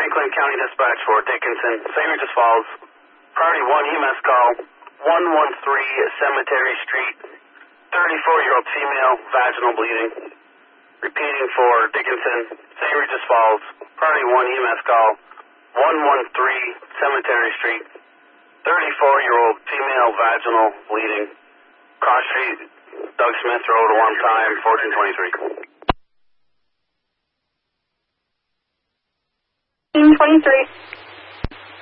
Franklin County Dispatch for Dickinson, St. Regis Falls. Priority 1 EMS call, 113 Cemetery Street. 34-year-old female, vaginal bleeding. Repeating for Dickinson, St. Regis Falls. Priority 1 EMS call, 113 Cemetery Street. 34-year-old female, vaginal bleeding. Cross Street, Doug Smith Road, alarm time, 1423. 23.